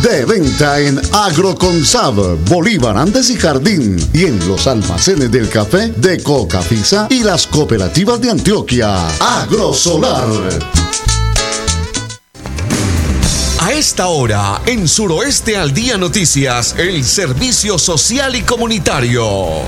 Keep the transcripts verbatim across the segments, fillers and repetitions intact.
De venta en Agroconsab, Bolívar, Andes y Jardín, y en los almacenes del café de Cocafisa y las cooperativas de Antioquia. Agrosolar. A esta hora, en Suroeste al Día Noticias, el servicio social y comunitario.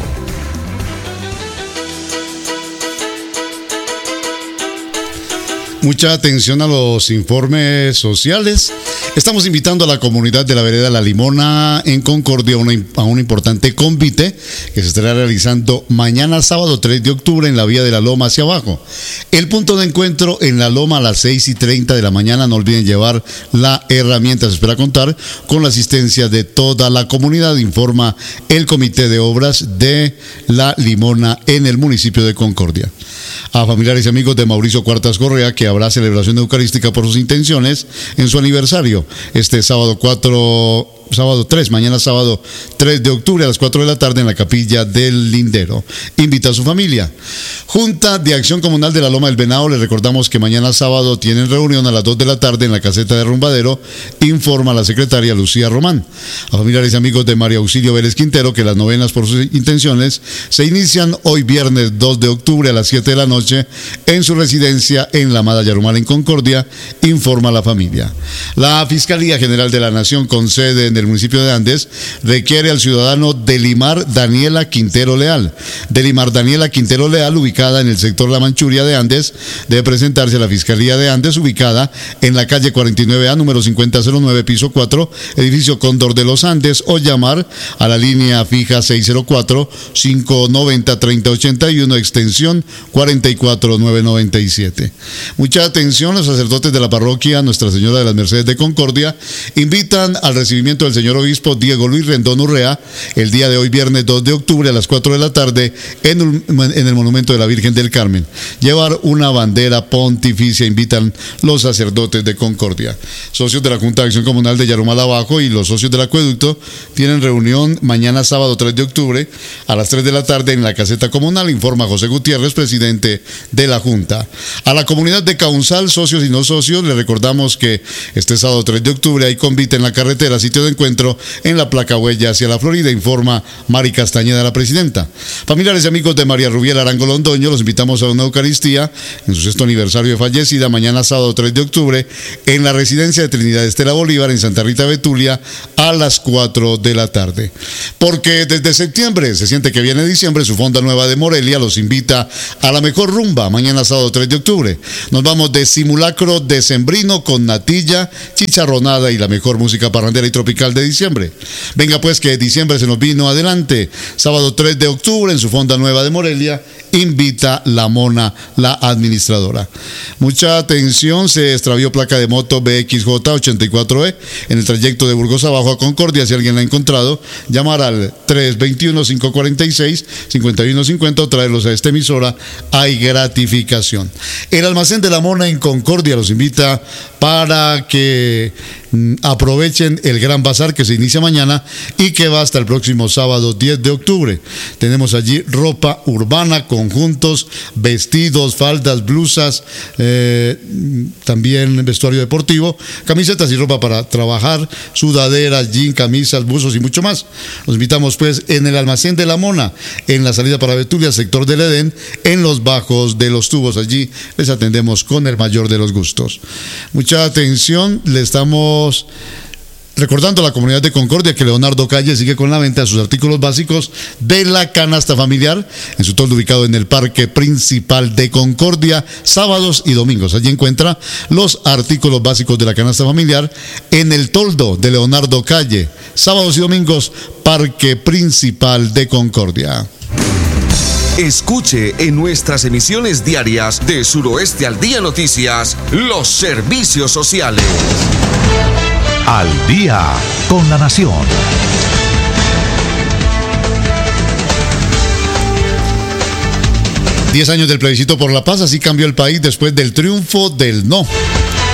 Mucha atención a los informes sociales. Estamos invitando a la comunidad de la vereda La Limona en Concordia a, una, a un importante convite que se estará realizando mañana sábado tres de octubre en la vía de la Loma hacia abajo. El punto de encuentro en la Loma a las seis y treinta de la mañana. No olviden llevar la herramienta. Se espera contar con la asistencia de toda la comunidad, informa el Comité de Obras de La Limona en el municipio de Concordia. A familiares y amigos de Mauricio Cuartas Correa, que habrá celebración eucarística por sus intenciones en su aniversario este sábado cuatro, sábado tres, mañana sábado tres de octubre a las cuatro de la tarde en la capilla del Lindero. Invita a su familia. Junta de Acción Comunal de la Loma del Venado, les recordamos que mañana sábado tienen reunión a las dos de la tarde en la caseta de Rumbadero, informa la secretaria Lucía Román. A familiares y amigos de María Auxilio Vélez Quintero, que las novenas por sus intenciones se inician hoy viernes dos de octubre a las siete de la noche en su residencia en la Amada Yarumal en Concordia, informa la familia. La Fiscalía General de la Nación, con sede en el municipio de Andes, requiere al ciudadano Delimar Daniela Quintero Leal. Delimar Daniela Quintero Leal, ubicada en el sector La Manchuria de Andes, debe presentarse a la Fiscalía de Andes, ubicada en la calle cuarenta y nueve A, número cincuenta cero nueve, piso cuatro, edificio Cóndor de los Andes, o llamar a la línea fija seis cero cuatro, cinco nueve cero, tres cero ocho uno, extensión cuarenta y cuatro mil novecientos noventa y siete. Mucha atención, los sacerdotes de la parroquia Nuestra Señora de las Mercedes de Concordia invitan al recibimiento del señor obispo Diego Luis Rendón Urrea el día de hoy, viernes dos de octubre a las cuatro de la tarde en, un, en el monumento de la Virgen del Carmen. Llevar una bandera pontificia, invitan los sacerdotes de Concordia. Socios de la Junta de Acción Comunal de Yarumal Abajo y los socios del acueducto tienen reunión mañana sábado tres de octubre a las tres de la tarde en la caseta comunal, informa José Gutiérrez, presidente de la Junta. A la comunidad de Caunzal, socios y no socios, le recordamos que este sábado tres de octubre hay convite en la carretera, sitio de encuentro en la placa huella hacia la Florida, informa Mari Castañeda, la presidenta. Familiares y amigos de María Rubiel Arango Londoño, los invitamos a una Eucaristía en su sexto aniversario de fallecida, mañana sábado tres de octubre en la residencia de Trinidad Estela Bolívar en Santa Rita Betulia a las cuatro de la tarde. Porque desde septiembre se siente que viene diciembre, su Fonda Nueva de Morelia los invita a la mejor rumba mañana sábado tres de octubre. Nos vamos de simulacro decembrino con natilla, chicharronada y la mejor música parrandera y tropical de diciembre. Venga pues, que diciembre se nos vino adelante. Sábado tres de octubre en su Fonda Nueva de Morelia invita la Mona, la administradora. Mucha atención, se extravió placa de moto B X J ochenta y cuatro E en el trayecto de Burgos Abajo a Concordia. Si alguien la ha encontrado, llamar al tres dos uno, cinco cuatro seis, cinco uno cinco cero o traerlos a esta emisora. Hay gratificación. El almacén de la Mona en Concordia los invita para que aprovechen el gran bazar que se inicia mañana y que va hasta el próximo sábado diez de octubre. Tenemos allí ropa urbana, conjuntos, vestidos, faldas, blusas, eh, también vestuario deportivo, camisetas y ropa para trabajar, sudaderas, jean, camisas, buzos y mucho más. Los invitamos pues en el almacén de la Mona, en la salida para Betulia, sector del Edén, en los bajos de los tubos. Allí les atendemos con el mayor de los gustos. Mucha atención, le estamos recordando a la comunidad de Concordia que Leonardo Calle sigue con la venta de sus artículos básicos de la canasta familiar en su toldo ubicado en el Parque Principal de Concordia, sábados y domingos. Allí encuentra los artículos básicos de la canasta familiar en el toldo de Leonardo Calle, sábados y domingos, Parque Principal de Concordia. Escuche en nuestras emisiones diarias de Suroeste al Día Noticias los servicios sociales. Al día con la nación. Diez años del plebiscito por la paz, así cambió el país después del triunfo del no.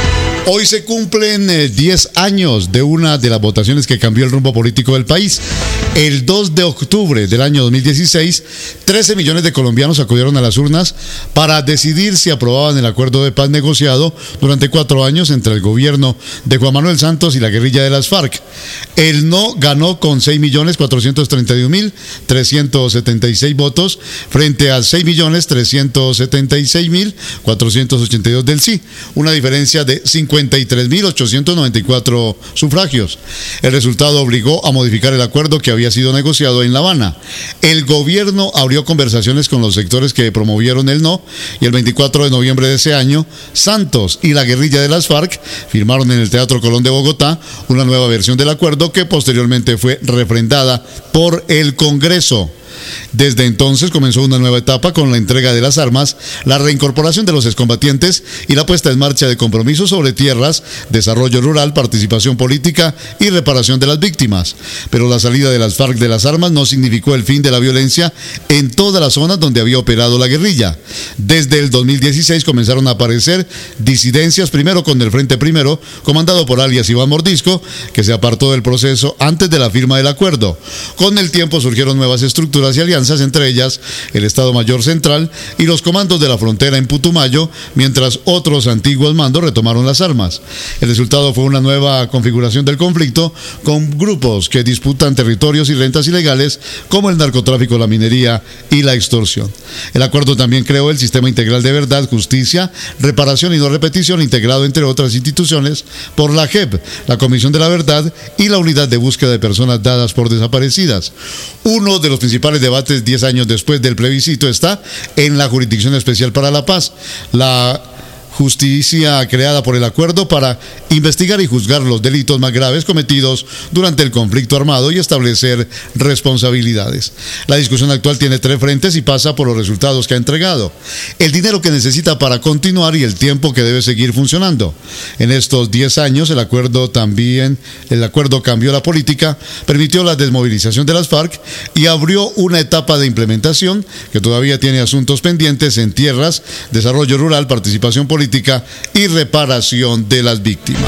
Hoy se cumplen eh, diez años de una de las votaciones que cambió el rumbo político del país. El dos de octubre del año dos mil dieciséis, trece millones de colombianos acudieron a las urnas para decidir si aprobaban el acuerdo de paz negociado durante cuatro años entre el gobierno de Juan Manuel Santos y la guerrilla de las FARC. El no ganó con seis millones cuatrocientos treinta y un mil trescientos setenta y seis votos frente a seis millones trescientos setenta y seis mil cuatrocientos ochenta y dos del sí, una diferencia de cincuenta y tres mil ochocientos noventa y cuatro sufragios. El resultado obligó a modificar el acuerdo que había sido negociado en La Habana. El gobierno abrió conversaciones con los sectores que promovieron el no y el veinticuatro de noviembre de ese año, Santos y la guerrilla de las FARC firmaron en el Teatro Colón de Bogotá una nueva versión del acuerdo que posteriormente fue refrendada por el Congreso. Desde entonces comenzó una nueva etapa con la entrega de las armas, la reincorporación de los excombatientes y la puesta en marcha de compromisos sobre tierras, desarrollo rural, participación política y reparación de las víctimas. Pero la salida de las FARC de las armas no significó el fin de la violencia en todas las zonas donde había operado la guerrilla. Desde el dos mil dieciséis comenzaron a aparecer disidencias, primero con el Frente Primero, comandado por alias Iván Mordisco, que se apartó del proceso antes de la firma del acuerdo. Con el tiempo surgieron nuevas estructuras y alianzas, entre ellas el Estado Mayor Central y los comandos de la frontera en Putumayo, mientras otros antiguos mandos retomaron las armas. El resultado fue una nueva configuración del conflicto, con grupos que disputan territorios y rentas ilegales, como el narcotráfico, la minería y la extorsión. El acuerdo también creó el Sistema Integral de Verdad, Justicia, Reparación y No Repetición, integrado entre otras instituciones por la J E P, la Comisión de la Verdad y la Unidad de Búsqueda de Personas Dadas por Desaparecidas. Uno de los principales debates diez años después del plebiscito está en la Jurisdicción Especial para la Paz, la justicia creada por el acuerdo para investigar y juzgar los delitos más graves cometidos durante el conflicto armado y establecer responsabilidades. La discusión actual tiene tres frentes y pasa por los resultados que ha entregado, el dinero que necesita para continuar y el tiempo que debe seguir funcionando. En estos diez años el acuerdo también, el acuerdo cambió la política, permitió la desmovilización de las FARC y abrió una etapa de implementación que todavía tiene asuntos pendientes en tierras, desarrollo rural, participación política y reparación de las víctimas.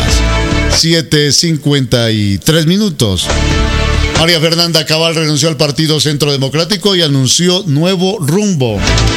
siete cincuenta y tres minutos. María Fernanda Cabal renunció al Partido Centro Democrático y anunció nuevo rumbo.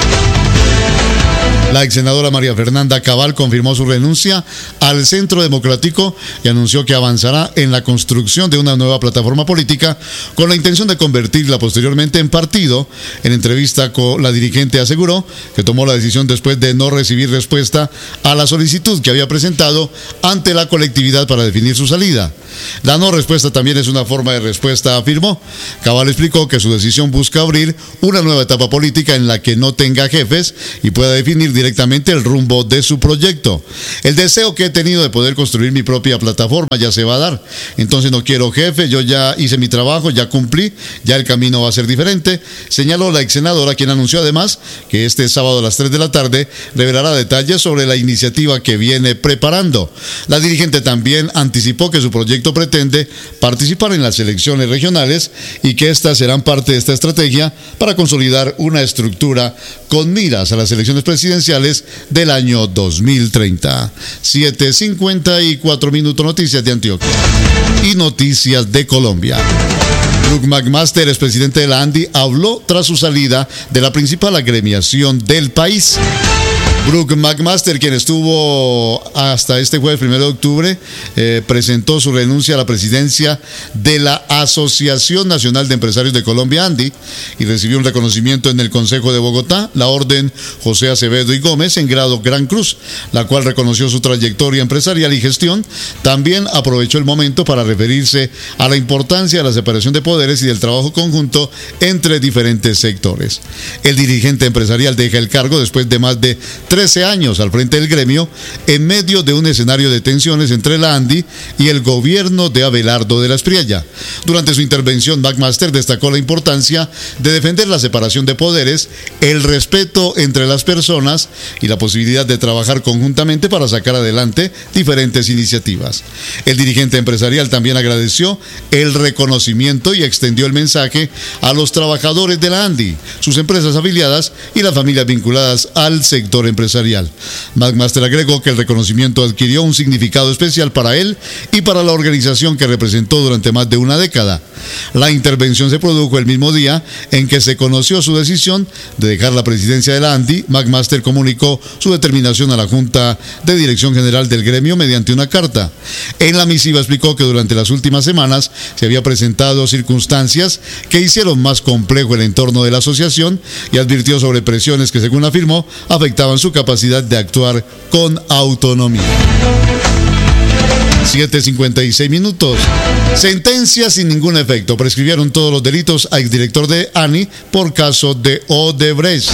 La ex senadora María Fernanda Cabal confirmó su renuncia al Centro Democrático y anunció que avanzará en la construcción de una nueva plataforma política con la intención de convertirla posteriormente en partido. En entrevista con la dirigente aseguró que tomó la decisión después de no recibir respuesta a la solicitud que había presentado ante la colectividad para definir su salida. La no respuesta también es una forma de respuesta, afirmó. Cabal explicó que su decisión busca abrir una nueva etapa política en la que no tenga jefes y pueda definir directamente el rumbo de su proyecto. El deseo que he tenido de poder construir mi propia plataforma ya se va a dar. Entonces no quiero jefe, yo ya hice mi trabajo, ya cumplí, ya el camino va a ser diferente, señaló la ex senadora, quien anunció además que este sábado a las tres de la tarde revelará detalles sobre la iniciativa que viene preparando. La dirigente también anticipó que su proyecto pretende participar en las elecciones regionales y que estas serán parte de esta estrategia para consolidar una estructura con miras a las elecciones presidenciales del año dos mil treinta. siete cincuenta y cuatro minutos. Noticias de Antioquia y noticias de Colombia. Brook McMaster, expresidente de la ANDI, habló tras su salida de la principal agremiación del país. Brook McMaster, quien estuvo hasta este jueves primero de octubre, eh, presentó su renuncia a la presidencia de la Asociación Nacional de Empresarios de Colombia, ANDI, y recibió un reconocimiento en el Consejo de Bogotá, la Orden José Acevedo y Gómez, en grado Gran Cruz, la cual reconoció su trayectoria empresarial y gestión. También aprovechó el momento para referirse a la importancia de la separación de poderes y del trabajo conjunto entre diferentes sectores. El dirigente empresarial deja el cargo después de más de trece años al frente del gremio, en medio de un escenario de tensiones entre la ANDI y el gobierno de Abelardo de la Espriella. Durante su intervención, McMaster destacó la importancia de defender la separación de poderes, el respeto entre las personas y la posibilidad de trabajar conjuntamente para sacar adelante diferentes iniciativas. El dirigente empresarial también agradeció el reconocimiento y extendió el mensaje a los trabajadores de la ANDI, sus empresas afiliadas y las familias vinculadas al sector empresarial. empresarial. McMaster agregó que el reconocimiento adquirió un significado especial para él y para la organización que representó durante más de una década. La intervención se produjo el mismo día en que se conoció su decisión de dejar la presidencia de la ANDI. McMaster comunicó su determinación a la Junta de Dirección General del gremio mediante una carta. En la misiva explicó que durante las últimas semanas se había presentado circunstancias que hicieron más complejo el entorno de la asociación y advirtió sobre presiones que, según afirmó, afectaban su capacidad de actuar con autonomía. siete cincuenta y seis minutos. Sentencia sin ningún efecto. Prescribieron todos los delitos a exdirector de ANI por caso de Odebrecht.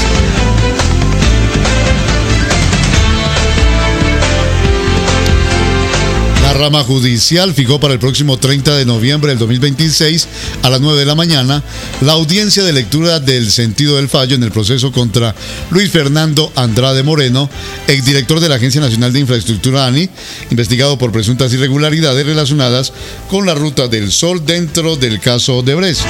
La rama judicial fijó para el próximo treinta de noviembre del dos mil veintiséis a las nueve de la mañana la audiencia de lectura del sentido del fallo en el proceso contra Luis Fernando Andrade Moreno, exdirector de la Agencia Nacional de Infraestructura ANI, investigado por presuntas irregularidades relacionadas con la Ruta del Sol dentro del caso Odebrecht.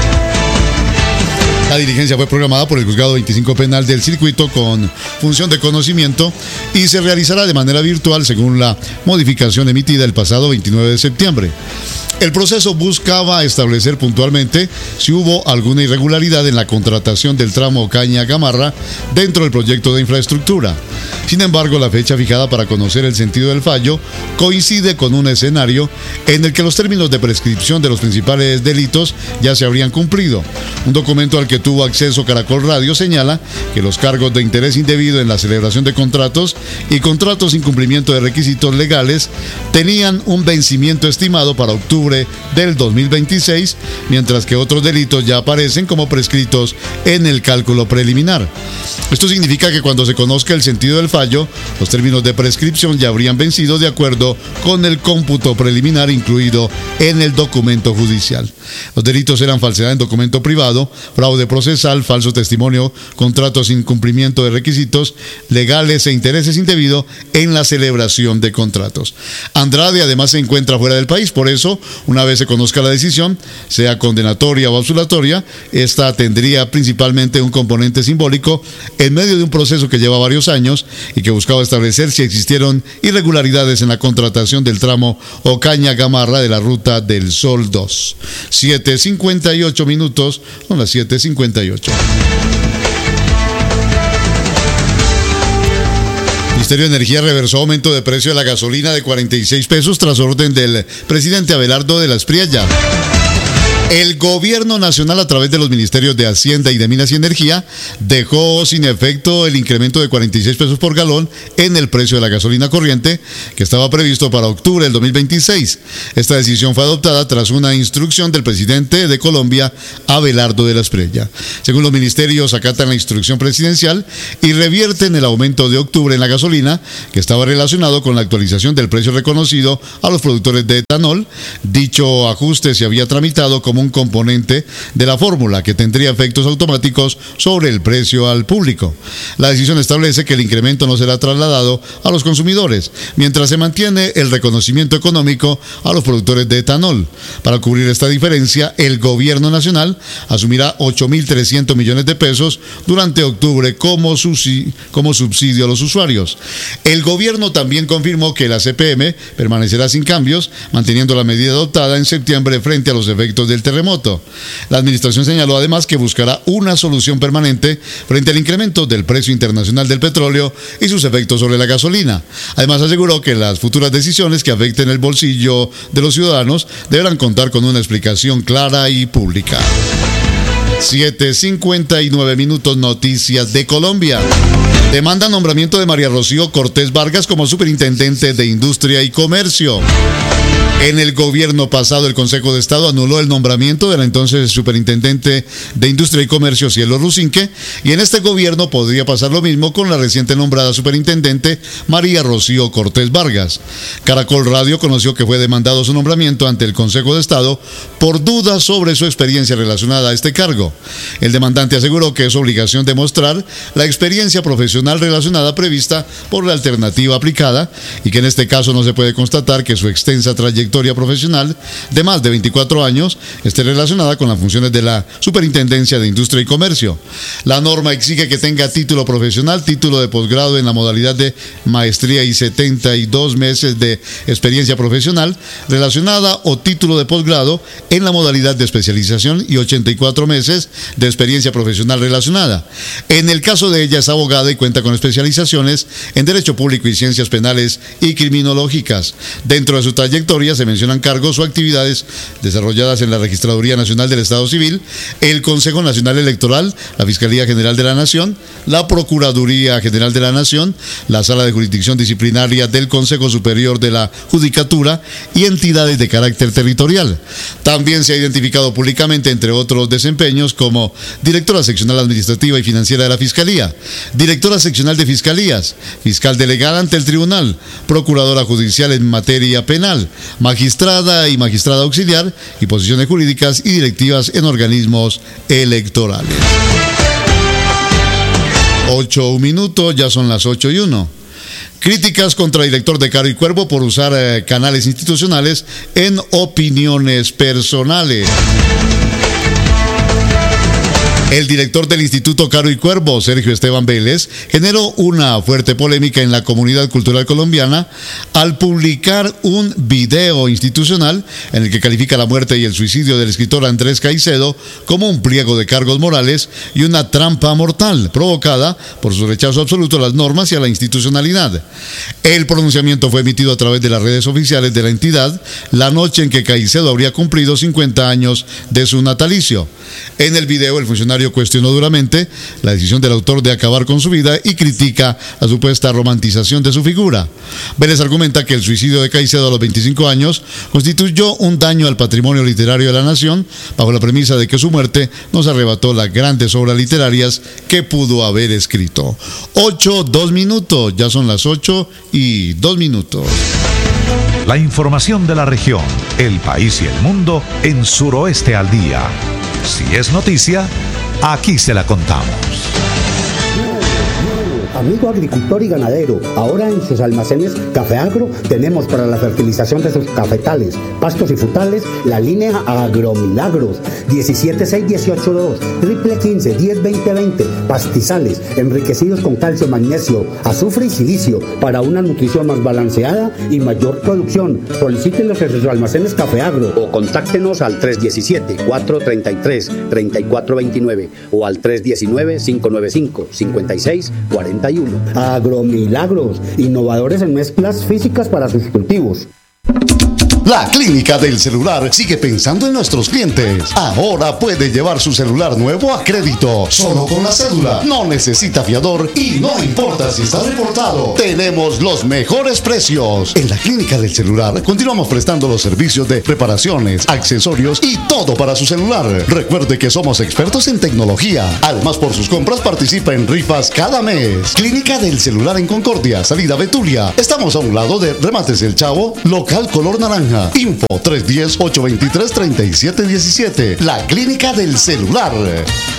La diligencia fue programada por el Juzgado veinticinco Penal del Circuito con función de conocimiento y se realizará de manera virtual según la modificación emitida el pasado veintinueve de septiembre. El proceso buscaba establecer puntualmente si hubo alguna irregularidad en la contratación del tramo Ocaña-Gamarra dentro del proyecto de infraestructura. Sin embargo, la fecha fijada para conocer el sentido del fallo coincide con un escenario en el que los términos de prescripción de los principales delitos ya se habrían cumplido. Un documento al que tuvo acceso Caracol Radio señala que los cargos de interés indebido en la celebración de contratos y contratos sin cumplimiento de requisitos legales tenían un vencimiento estimado para octubre del dos mil veintiséis, mientras que otros delitos ya aparecen como prescritos en el cálculo preliminar. Esto significa que cuando se conozca el sentido del fallo, los términos de prescripción ya habrían vencido de acuerdo con el cómputo preliminar incluido en el documento judicial. Los delitos eran falsedad en documento privado, fraude procesal, falso testimonio, contratos sin cumplimiento de requisitos legales e intereses indebidos en la celebración de contratos. Andrade además se encuentra fuera del país, por eso, una vez se conozca la decisión, sea condenatoria o absolutoria, esta tendría principalmente un componente simbólico en medio de un proceso que lleva varios años y que buscaba establecer si existieron irregularidades en la contratación del tramo Ocaña-Gamarra de la Ruta del Sol dos. siete cincuenta y ocho minutos, son las siete cincuenta y ocho. El Ministerio de Energía reversó aumento de precio de la gasolina de cuarenta y seis pesos tras orden del presidente Abelardo de la Espriella. El gobierno nacional, a través de los ministerios de Hacienda y de Minas y Energía, dejó sin efecto el incremento de cuarenta y seis pesos por galón en el precio de la gasolina corriente, que estaba previsto para octubre del dos mil veintiséis. Esta decisión fue adoptada tras una instrucción del presidente de Colombia, Abelardo de la Espriella. Según los ministerios, acatan la instrucción presidencial y revierten el aumento de octubre en la gasolina, que estaba relacionado con la actualización del precio reconocido a los productores de etanol. Dicho ajuste se había tramitado como un componente de la fórmula que tendría efectos automáticos sobre el precio al público. La decisión establece que el incremento no será trasladado a los consumidores, mientras se mantiene el reconocimiento económico a los productores de etanol. Para cubrir esta diferencia, el gobierno nacional asumirá ocho mil trescientos millones de pesos durante octubre como subsidio, como subsidio a los usuarios. El gobierno también confirmó que la C P M permanecerá sin cambios, manteniendo la medida adoptada en septiembre frente a los efectos del terremoto. La administración señaló además que buscará una solución permanente frente al incremento del precio internacional del petróleo y sus efectos sobre la gasolina. Además aseguró que las futuras decisiones que afecten el bolsillo de los ciudadanos deberán contar con una explicación clara y pública. siete cincuenta y nueve minutos, noticias de Colombia. Demanda nombramiento de María Rocío Cortés Vargas como superintendente de Industria y Comercio. En el gobierno pasado, el Consejo de Estado anuló el nombramiento de la entonces superintendente de Industria y Comercio, Cielo Rusinque, y en este gobierno podría pasar lo mismo con la reciente nombrada superintendente María Rocío Cortés Vargas. Caracol Radio conoció que fue demandado su nombramiento ante el Consejo de Estado por dudas sobre su experiencia relacionada a este cargo. El demandante aseguró que es obligación demostrar la experiencia profesional profesional relacionada prevista por la alternativa aplicada y que en este caso no se puede constatar que su extensa trayectoria profesional de más de veinticuatro años esté relacionada con las funciones de la Superintendencia de Industria y Comercio. La norma exige que tenga título profesional, título de posgrado en la modalidad de maestría y setenta y dos meses de experiencia profesional relacionada o título de posgrado en la modalidad de especialización y ochenta y cuatro meses de experiencia profesional relacionada. En el caso de ella es abogada y cuenta con especializaciones en Derecho Público y Ciencias Penales y Criminológicas. Dentro de su trayectoria se mencionan cargos o actividades desarrolladas en la Registraduría Nacional del Estado Civil, el Consejo Nacional Electoral, la Fiscalía General de la Nación, la Procuraduría General de la Nación, la Sala de Jurisdicción Disciplinaria del Consejo Superior de la Judicatura y entidades de carácter territorial. También se ha identificado públicamente, entre otros desempeños, como directora seccional administrativa y financiera de la Fiscalía, directora seccional de Fiscalías, fiscal delegada ante el Tribunal, procuradora judicial en materia penal, magistrada y magistrada auxiliar y posiciones jurídicas y directivas en organismos electorales. Ocho minutos, ya son las ocho y uno. Críticas contra el director de Caro y Cuervo por usar eh, canales institucionales en opiniones personales. El director del Instituto Caro y Cuervo, Sergio Esteban Vélez, generó una fuerte polémica en la comunidad cultural colombiana al publicar un video institucional en el que califica la muerte y el suicidio del escritor Andrés Caicedo como un pliego de cargos morales y una trampa mortal provocada por su rechazo absoluto a las normas y a la institucionalidad. El pronunciamiento fue emitido a través de las redes oficiales de la entidad la noche en que Caicedo habría cumplido cincuenta años de su natalicio. En el video, el funcionario cuestionó duramente la decisión del autor de acabar con su vida y critica la supuesta romantización de su figura. Vélez argumenta que el suicidio de Caicedo a los veinticinco años constituyó un daño al patrimonio literario de la nación, bajo la premisa de que su muerte nos arrebató las grandes obras literarias que pudo haber escrito. Ocho, dos minutos, ya son las ocho y dos minutos. La información de la región, el país y el mundo en Suroeste al Día. Si es noticia, aquí se la contamos. Amigo agricultor y ganadero, ahora en sus almacenes Café Agro tenemos para la fertilización de sus cafetales, pastos y frutales la línea Agromilagros diecisiete seis dieciocho dos, triple quince diez veinte veinte, pastizales enriquecidos con calcio, magnesio, azufre y silicio para una nutrición más balanceada y mayor producción. Solicítenlos en sus almacenes Café Agro o contáctenos al tres uno siete, cuatro tres tres, tres cuatro dos nueve o al tres uno nueve, cinco nueve cinco, cinco seis cuatro uno. Agromilagros, innovadores en mezclas físicas para sus cultivos. La Clínica del Celular sigue pensando en nuestros clientes. Ahora puede llevar su celular nuevo a crédito, solo con la cédula. No necesita fiador y no importa si está reportado. Tenemos los mejores precios. En la Clínica del Celular continuamos prestando los servicios de reparaciones, accesorios y todo para su celular. Recuerde que somos expertos en tecnología. Además, por sus compras participa en rifas cada mes. Clínica del Celular en Concordia, salida Betulia. Estamos a un lado de Remates El Chavo, local color naranja. Info tres uno cero, ocho dos tres, tres siete uno siete. La Clínica del Celular.